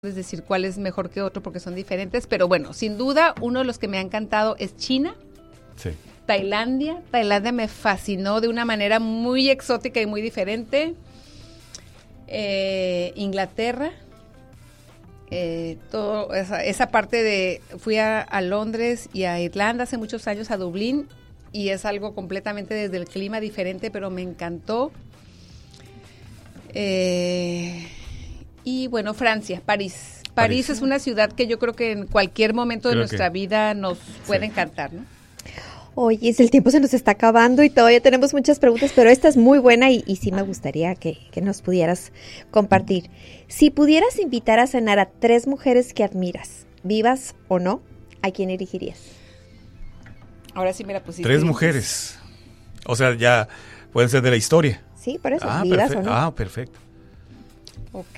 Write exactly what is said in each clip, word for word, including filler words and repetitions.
Es decir, cuál es mejor que otro porque son diferentes, pero bueno, sin duda uno de los que me ha encantado es China, sí. Tailandia, Tailandia me fascinó de una manera muy exótica y muy diferente, eh, Inglaterra, eh, todo esa, esa parte de, fui a, a Londres y a Irlanda hace muchos años, a Dublín, y es algo completamente desde el clima diferente, pero me encantó. Eh... Y bueno, Francia, París. París. París es una ciudad que yo creo que en cualquier momento creo de nuestra que... vida nos puede sí. encantar, ¿no? Oye, el tiempo se nos está acabando y todavía tenemos muchas preguntas, pero esta es muy buena y, y sí me gustaría que, que nos pudieras compartir. Si pudieras invitar a cenar a tres mujeres que admiras, vivas o no, ¿a quién elegirías? Ahora sí me la pusiste. Tres mujeres. O sea, ya pueden ser de la historia. Sí, por eso, ah, vivas perfecto. o no. Ah, perfecto. Ok.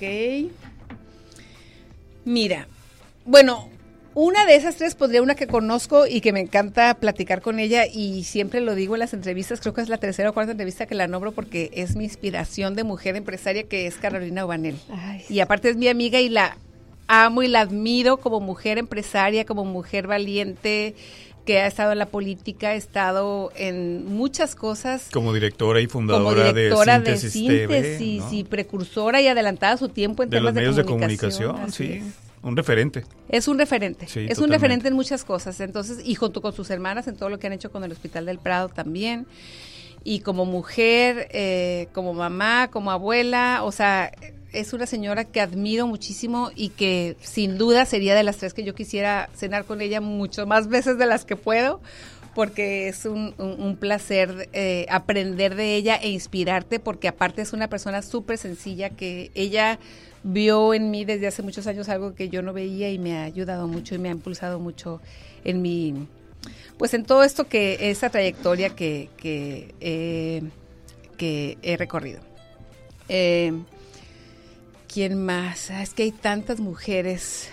Mira, bueno, una de esas tres pondría una que conozco y que me encanta platicar con ella y siempre lo digo en las entrevistas, creo que es la tercera o cuarta entrevista que la nombro porque es mi inspiración de mujer empresaria, que es Carolina Obanel. Ay, y aparte es mi amiga y la amo y la admiro como mujer empresaria, como mujer valiente, que ha estado en la política, ha estado en muchas cosas. Como directora y fundadora como directora de Síntesis, de Síntesis T V, ¿no? Y precursora y adelantada a su tiempo en de temas de medios de comunicación. De comunicación, sí, es. Un referente. Es un referente, sí, es totalmente. Un referente en muchas cosas, entonces, y junto con sus hermanas en todo lo que han hecho con el Hospital del Prado también, y como mujer, eh, como mamá, como abuela, o sea, es una señora que admiro muchísimo y que sin duda sería de las tres que yo quisiera cenar con ella mucho más veces de las que puedo, porque es un, un, un placer eh, aprender de ella e inspirarte, porque aparte es una persona súper sencilla que ella vio en mí desde hace muchos años algo que yo no veía y me ha ayudado mucho y me ha impulsado mucho en mi, pues en todo esto que, esa trayectoria que, que, eh, que he recorrido. Eh, ¿Quién más? Es que hay tantas mujeres.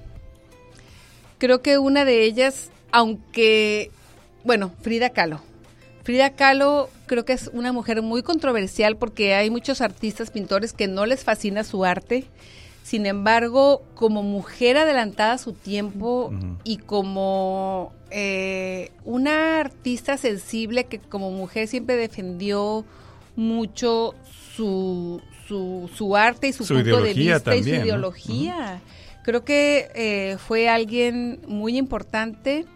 Creo que una de ellas, aunque, bueno, Frida Kahlo. Frida Kahlo creo que es una mujer muy controversial porque hay muchos artistas, pintores que no les fascina su arte. Sin embargo, como mujer adelantada a su tiempo uh-huh. y como eh, una artista sensible que como mujer siempre defendió mucho su... Su, su arte y su, su punto de vista también, y su ideología. ¿No? Creo que eh, fue alguien muy importante.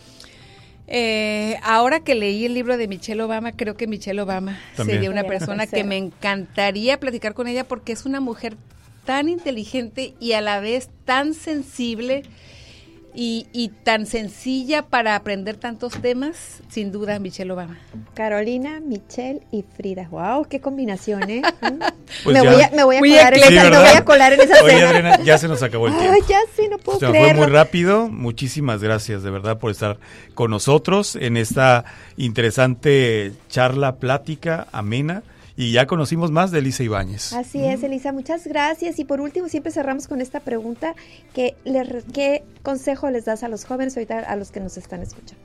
Eh, ahora que leí el libro de Michelle Obama, creo que Michelle Obama también sería una persona que me encantaría platicar con ella porque es una mujer tan inteligente y a la vez tan sensible y, y tan sencilla para aprender tantos temas, sin duda Michelle Obama. Carolina, Michelle y Frida. Wow, qué combinación, ¿eh? Pues me, ya, voy a, me voy a colar sí, en esa, me voy a colar en esa Oye, cena. Adriana, ya se nos acabó el tiempo. Ay, ya sí, no puedo Se creerlo. fue muy rápido. Muchísimas gracias, de verdad, por estar con nosotros en esta interesante charla, plática, amena. Y ya conocimos más de Elisa Ibáñez. Así es, Elisa, muchas gracias. Y por último, siempre cerramos con esta pregunta, que le, ¿qué consejo les das a los jóvenes ahorita, a los que nos están escuchando?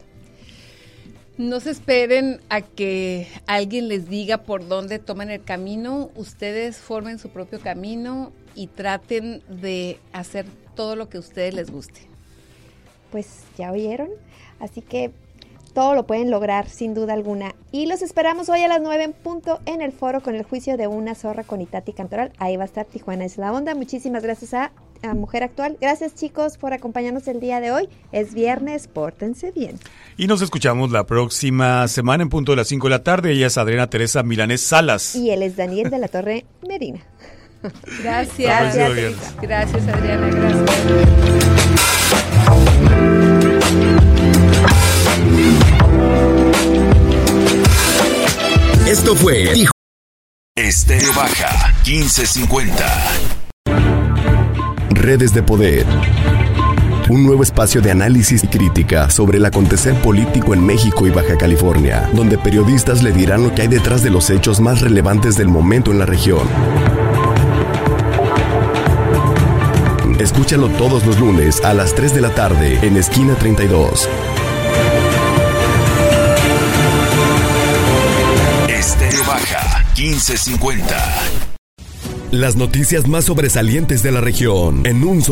No se esperen a que alguien les diga por dónde toman el camino. Ustedes formen su propio camino y traten de hacer todo lo que a ustedes les guste. Pues ya oyeron, así que todo lo pueden lograr, sin duda alguna. Y los esperamos hoy a las nueve en punto en el foro con el juicio de una zorra con Itati Cantoral. Ahí va a estar Tijuana es la onda. Muchísimas gracias a, a Mujer Actual. Gracias, chicos, por acompañarnos el día de hoy. Es viernes, pórtense bien. Y nos escuchamos la próxima semana en punto de las cinco de la tarde. Ella es Adriana Teresa Milanés Salas. Y él es Daniel de la Torre Medina. Gracias. Gracias, gracias, Adriana. Gracias. Esto fue Estéreo Baja quince cincuenta. Redes de Poder. Un nuevo espacio de análisis y crítica sobre el acontecer político en México y Baja California, donde periodistas le dirán lo que hay detrás de los hechos más relevantes del momento en la región. Escúchalo todos los lunes a las tres de la tarde en Esquina treinta y dos. Estéreo Baja quince cincuenta. Las noticias más sobresalientes de la región en un